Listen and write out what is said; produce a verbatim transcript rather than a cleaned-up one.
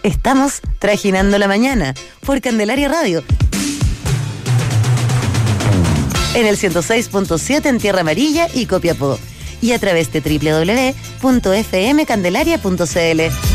Estamos trajinando la mañana por Candelaria Radio. En el ciento seis punto siete en Tierra Amarilla y Copiapó. Y a través de doble u doble u doble u punto f m candelaria punto c l.